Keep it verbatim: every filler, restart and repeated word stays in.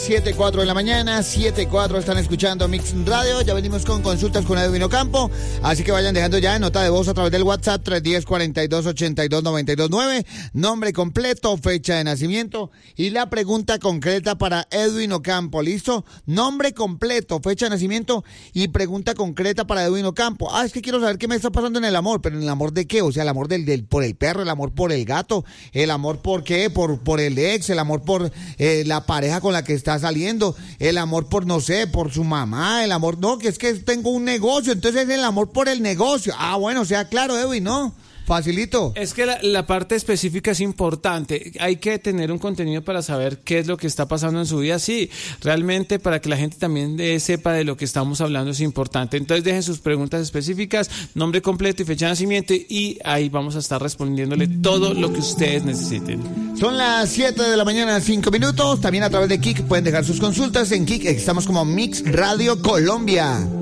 siete cuatro de la mañana, siete cuatro están escuchando Mix Radio. Ya venimos con consultas con Edwin Ocampo, así que vayan dejando ya nota de voz a través del WhatsApp tres uno cero, cuarenta y dos, ochenta y dos, noventa y dos nueve, nombre completo, fecha de nacimiento y la pregunta concreta para Edwin Ocampo. ¿Listo? Nombre completo, fecha de nacimiento y pregunta concreta para Edwin Ocampo. Ah, es que quiero saber qué me está pasando en el amor. ¿Pero en el amor de qué? O sea, el amor del, del por el perro, el amor por el gato, el amor por qué, por, por el ex, el amor por eh, la pareja con la que está saliendo, el amor por, no sé, por su mamá, el amor, no, que es que tengo un negocio, entonces es el amor por el negocio. Ah, bueno, sea claro, Edwin, ¿no? Facilito. Es que la, la parte específica es importante. Hay que tener un contenido para saber qué es lo que está pasando en su vida. Sí, realmente para que la gente también eh, sepa de lo que estamos hablando es importante. Entonces dejen sus preguntas específicas, nombre completo y fecha de nacimiento y ahí vamos a estar respondiéndole todo lo que ustedes necesiten. Son las siete de la mañana, cinco minutos. También a través de Kik pueden dejar sus consultas. En Kik estamos como Mix Radio Colombia.